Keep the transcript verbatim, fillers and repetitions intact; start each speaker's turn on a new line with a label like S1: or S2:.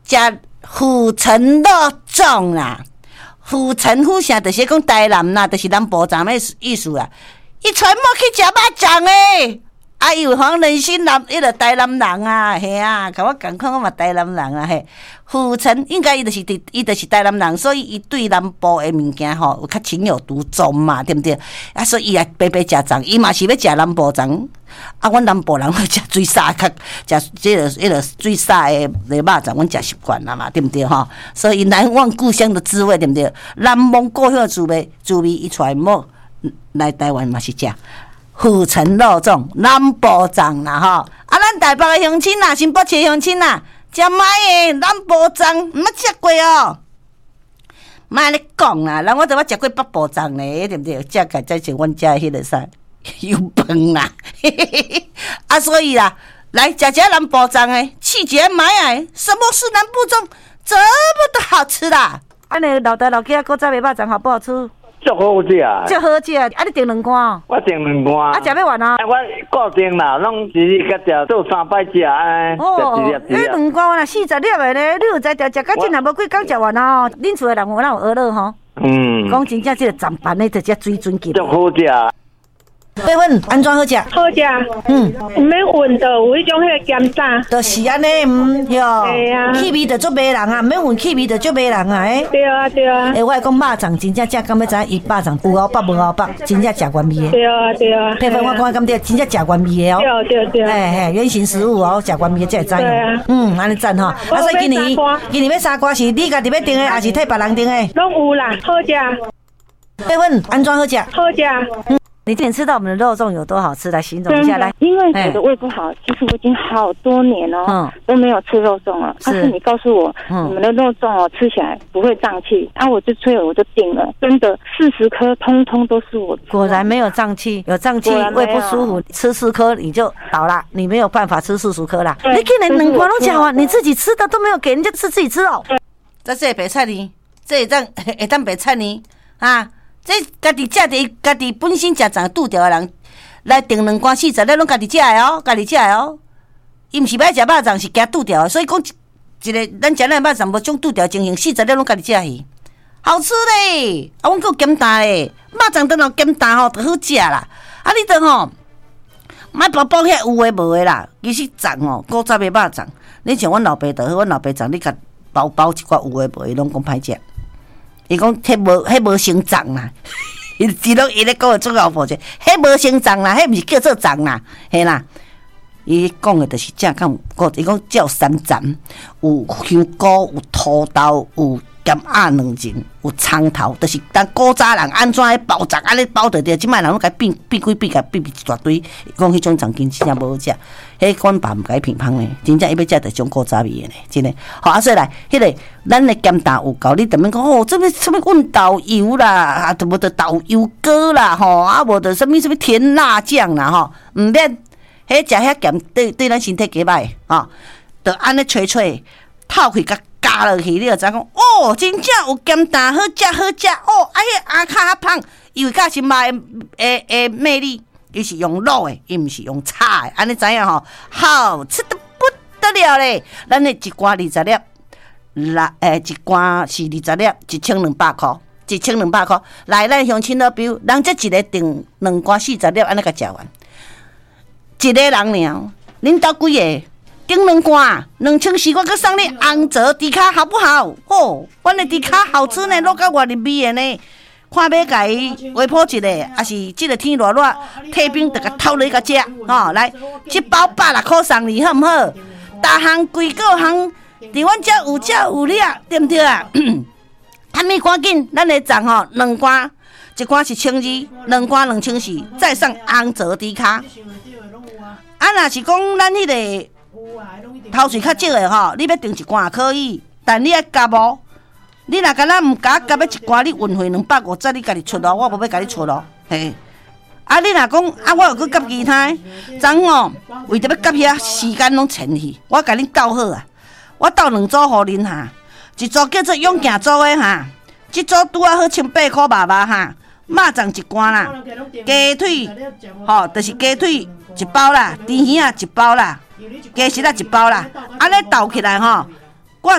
S1: 食府城肉粽啦。府城府啥，就是讲台南啦，就是南部站的意思啦。伊全部去食肉粽诶。啊，有黄仁心南，迄个台南人啊，嘿啊，甲我讲看我嘛台南人啊，嘿。府城应该伊就是伫，伊就是台南人，所以伊对南部诶物件吼有较情有独钟嘛，对毋对？啊，所以伊也白白食粽，伊嘛是要食南部粽。啊，阮南部人要食水沙较，食即个迄个水沙诶个肉粽，阮食习惯啦嘛，对毋对吼？所以难忘故乡的滋味，对毋对？南蒙故乡的滋味，滋味伊全部来台湾嘛是食。府城肉粽、南部粽啦吼，啊，咱台北的乡亲啦，新北市的乡亲啦，食歹诶南部粽，毋捌食过哦。莫安尼讲啦，人我都捌食过北部粽咧，对毋对？食起才是阮遮迄个啥油饭啦，啊，所以啦，来食食南部粽诶，气节买诶，什么是南部粽？这么的好吃啦！安尼老大老囝古早的肉粽好不好吃？
S2: 足好食，
S1: 足好食，啊！你订两罐？
S2: 我订两罐。
S1: 啊，食要完啊？
S2: 我固定啦，拢一日甲食做三摆食安尼，食一粒一粒。
S1: 迄两罐啦，四十粒的咧，你有才调食到真也无几工食完啊！恁厝的人有哪有学乐吼？嗯。讲真正即个糌板的，就只水准级。
S2: 足好食。
S1: 八分安怎好食？
S3: 好食，嗯，毋免问到有迄种迄个咸炸，
S1: 就是安尼，嗯，哟，
S3: 对啊，
S1: 气味就足迷人啊，毋免问气味就足迷人啊，诶，
S3: 对啊对啊，
S1: 诶，我会讲肉粽真正正，敢要知影伊肉粽有熬北无熬北，真正食原味的。
S3: 对啊对啊，
S1: 八分我讲敢对，真正食原味的哦。
S3: 对对对，
S1: 嘿嘿，原型食物哦，食原味的才会知影。
S3: 对啊，
S1: 嗯，安尼赞吼。啊，所以今年今年要三瓜是你家己要订的，还是替别人订的？
S3: 拢有啦，好食。
S1: 八分安怎好食？
S3: 好食。
S1: 嗯。你今天吃到我们的肉粽有多好吃？来形容一下来。
S4: 因为我的胃不好，其实我已经好多年哦、嗯、都没有吃肉粽了。但是你告诉我，嗯、你们的肉粽哦吃起来不会胀气，啊，我就催了，我就订了，真的四十颗通通都是我。
S1: 果然没有胀气，有胀气胃不舒服，吃四颗你就倒了，你没有办法吃四十颗啦。你竟然两罐都吃完，你自己吃的都没有给人家吃，自己吃哦。这是白菜呢，这会当会当白菜呢啊。这家己食的，家己本身食粽拄着的人来订两罐四十粒，拢家己食的哦，家己食的哦。伊毋是歹食肉粽，是惊拄着的，所以讲一个咱食咱肉粽无种拄着情形，四十粒拢家己食去，好吃嘞！啊，阮佫有咸蛋嘞，肉粽当然咸蛋吼，就好食啦。啊，你着吼，莫包包遐有诶无诶啦。其实粽吼，古早的肉粽，你像阮老爸就好，阮老爸粽你甲包包一寡有诶无诶，拢讲歹食。伊讲迄无迄无成粽啦，伊只拢伊咧讲诶做老婆者，迄无成粽啦，迄毋是叫做粽啦，嘿啦。伊讲诶就是正讲有，伊讲叫三层，有香菇，有土豆，有咸鸭两仁，有葱头，就是当古早人安怎咧包粽，安尼包着着，即摆人拢甲变变几变甲变变一大堆，讲迄种粽根真正无好食，迄款爸毋甲伊评判诶，真正伊要食着种古早味诶呢，真诶。好啊，所以来，迄、那个咱诶咸蛋有够，你踮面讲哦，这边什么运豆油啦，啊，无得豆油糕啦，吼，啊，无得什么什么甜辣酱啦，吼，毋免。迄食遐咸对对咱身体几歹吼，着安尼吹吹透开甲加落去，你就知影讲哦，真正有咸蛋好食好食哦！啊，迄阿卡较胖，因为甲是妈诶诶诶魅力，伊是用卤诶，伊毋是用炒诶，安尼知影吼，好吃得不得了咧！咱诶一罐二十粒，六诶一罐是二十粒，一千两百箍，一千两百箍。来，咱乡亲老朋友，人这一个订两罐四十粒，安尼甲食完。一个人尔，恁兜几个？订两罐，两千四，我搁送你红泽迪卡，好不好？哦，阮的迪卡好吃呢，落到外入味的呢。看要甲伊微波一下，还是即个天热热，退冰就甲偷落甲食。吼，来，一包百六块送你，好毋好？逐项规个项，伫阮遮有食有了，对毋对啊？还没赶紧，咱的粽吼，两罐，一罐是千二，两罐两千四，再上红泽迪卡。啊，若是讲咱迄个头水较少的吼，你要订一罐也可以，但你要加无。你若敢若毋加，加要一罐，你运费两百五十，你家己出咯，我无要家己出咯。嘿，啊，你若讲啊，我又搁夹其他，昨哦，为着要夹遐时间拢前去，我甲恁斗好啊，我斗两组互恁哈，一组叫做永健组的哈，一组拄啊好千八箍麻麻哈，肉粽一罐啦，鸡腿吼，就是鸡腿。一包啦，甜鱼啊一包啦，鸡翅啊一包啦，安尼斗起来吼，